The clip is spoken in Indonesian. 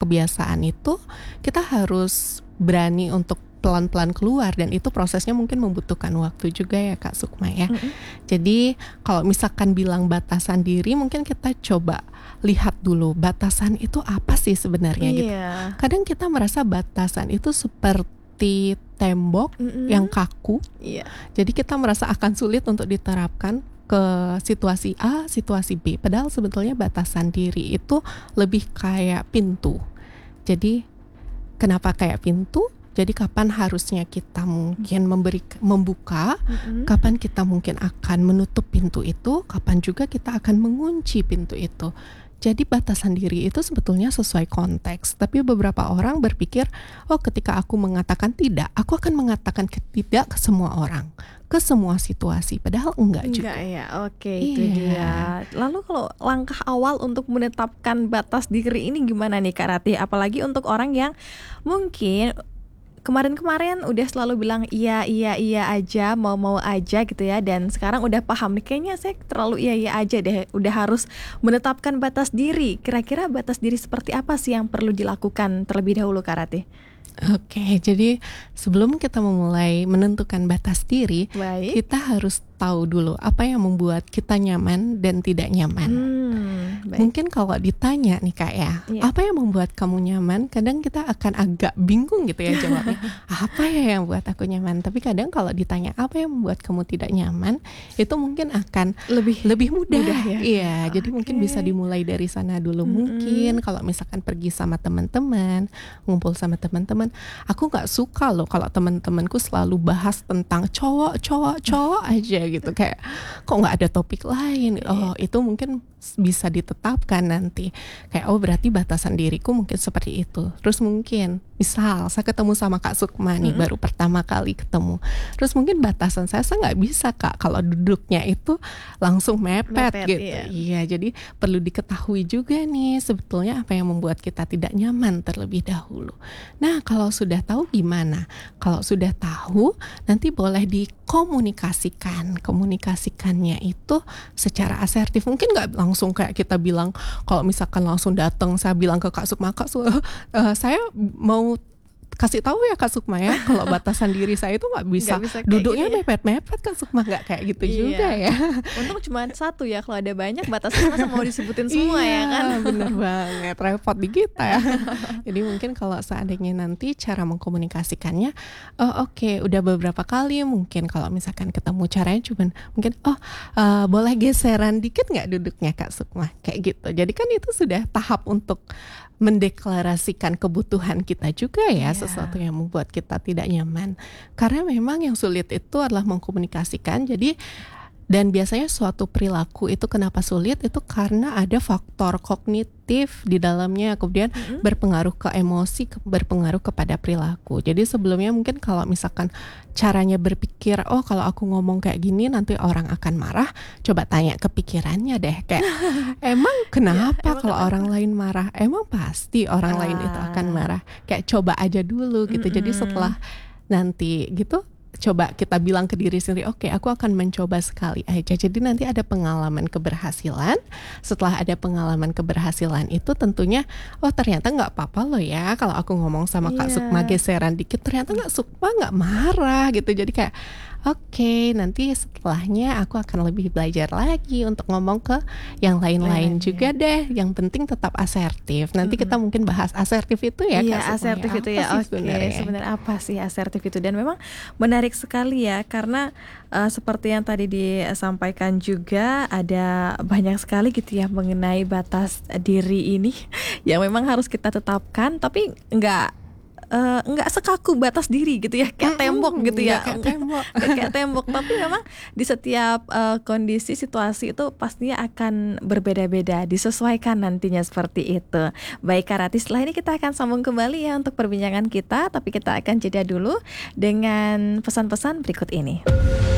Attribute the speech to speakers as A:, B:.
A: kebiasaan itu, kita harus berani untuk pelan-pelan keluar, dan itu prosesnya mungkin membutuhkan waktu juga ya Kak Sukma ya. Jadi kalau misalkan bilang batasan diri, mungkin kita coba lihat dulu batasan itu apa sih sebenarnya gitu. Kadang kita merasa batasan itu seperti tembok yang kaku. Jadi kita merasa akan sulit untuk diterapkan ke situasi A, situasi B. Padahal sebetulnya batasan diri itu lebih kayak pintu. Jadi kenapa kayak pintu? Jadi kapan harusnya kita mungkin membuka, kapan kita mungkin akan menutup pintu itu, kapan juga kita akan mengunci pintu itu. Jadi batasan diri itu sebetulnya sesuai konteks. Tapi beberapa orang berpikir, oh ketika aku mengatakan tidak, aku akan mengatakan tidak ke semua orang, ke semua situasi. Padahal enggak juga.
B: Ya, oke, itu dia. Lalu kalau langkah awal untuk menetapkan batas diri ini gimana nih Kak Ratih? Apalagi untuk orang yang mungkin kemarin-kemarin udah selalu bilang iya aja, mau aja gitu ya, dan sekarang udah paham nih kayaknya saya terlalu iya aja deh, udah harus menetapkan batas diri. Kira-kira batas diri seperti apa sih yang perlu dilakukan terlebih dahulu Kak Ratih?
A: Oke, jadi sebelum kita memulai menentukan batas diri, kita harus tahu dulu apa yang membuat kita nyaman dan tidak nyaman. Mungkin kalau ditanya nih Kak ya, apa yang membuat kamu nyaman? Kadang kita akan agak bingung gitu ya jawabnya. Apa ya yang buat aku nyaman? Tapi kadang kalau ditanya apa yang membuat kamu tidak nyaman, itu mungkin akan lebih mudah ya. Iya, jadi mungkin bisa dimulai dari sana dulu. Mungkin kalau misalkan pergi sama teman-teman, ngumpul sama teman-teman, aku nggak suka loh kalau teman-temanku selalu bahas tentang cowok aja gitu, kayak kok nggak ada topik lain. Oh, itu mungkin bisa ditetapkan nanti kayak oh berarti batasan diriku mungkin seperti itu. Terus mungkin misal saya ketemu sama Kak Sukma nih, baru pertama kali ketemu, terus mungkin batasan saya nggak bisa Kak kalau duduknya itu langsung mepet gitu. Iya, jadi perlu diketahui juga nih sebetulnya apa yang membuat kita tidak nyaman terlebih dahulu. Nah kalau sudah tahu gimana? Kalau sudah tahu, nanti boleh komunikasikannya itu secara asertif. Mungkin nggak langsung kayak kita bilang, kalau misalkan langsung datang saya bilang ke Kak Sukma, saya mau kasih tahu ya Kak Sukma ya, kalau batasan diri saya itu nggak bisa duduknya mepet-mepet Kak Sukma, nggak kayak gitu juga ya.
B: Untung cuma satu ya, kalau ada banyak batasan masa mau disebutin semua ya kan.
A: Bener banget, repot di kita ya. Jadi mungkin kalau seandainya nanti cara mengkomunikasikannya, oke, udah beberapa kali mungkin kalau misalkan ketemu caranya cuman mungkin boleh geseran dikit nggak duduknya Kak Sukma, kayak gitu. Jadi kan itu sudah tahap untuk mendeklarasikan kebutuhan kita juga ya, sesuatu yang membuat kita tidak nyaman. Karena memang yang sulit itu adalah mengkomunikasikan. Jadi dan biasanya suatu perilaku itu kenapa sulit, itu karena ada faktor kognitif di dalamnya, kemudian berpengaruh ke emosi, berpengaruh kepada perilaku. Jadi sebelumnya mungkin kalau misalkan caranya berpikir, oh kalau aku ngomong kayak gini nanti orang akan marah, coba tanya ke pikirannya deh, kayak emang kenapa kalau orang lain marah? Emang pasti orang lain itu akan marah. Kayak coba aja dulu gitu. Jadi setelah nanti gitu, coba kita bilang ke diri sendiri, oke, aku akan mencoba sekali aja. Jadi nanti ada pengalaman keberhasilan. Setelah ada pengalaman keberhasilan itu tentunya, oh ternyata nggak apa-apa loh ya kalau aku ngomong sama Kak Sukma geseran dikit, ternyata Kak Sukma nggak marah gitu. Jadi kayak oke, nanti setelahnya aku akan lebih belajar lagi untuk ngomong ke yang lain-lain juga deh. Yang penting tetap asertif. Nanti kita mungkin bahas asertif itu ya.
B: Iya, asertif itu ya. Oke, sebenarnya apa sih asertif itu? Dan memang menarik sekali ya, karena seperti yang tadi disampaikan juga, ada banyak sekali gitu ya mengenai batas diri ini yang memang harus kita tetapkan, tapi nggak sekaku batas diri gitu ya, kayak tembok gitu ya, kayak tembok. Tapi memang di setiap kondisi situasi itu pastinya akan berbeda-beda, disesuaikan nantinya seperti itu. Baik Kak Ratih, setelah ini kita akan sambung kembali ya untuk perbincangan kita, tapi kita akan jeda dulu dengan pesan-pesan berikut ini.